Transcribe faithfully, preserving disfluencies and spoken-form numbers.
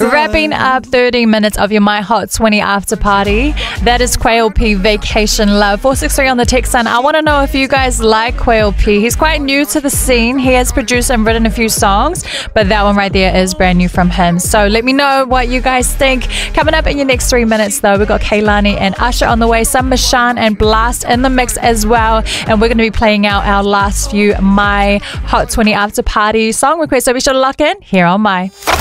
Wrapping up thirty minutes of your My Hot twenty after party. That is Quail P, Vacation Love. four six three on the text line. I want to know if you guys like Quail P. He's quite new to the scene. He has produced and written a few songs, but that one right there is brand new from him. So let me know what you guys think. Coming up in your next three minutes, though, we've got Kehlani and Usher on the way. Some Mashan and Blast in the mix as well. And we're going to be playing out our last few My Hot twenty after party song requests. So be sure to lock in here on My.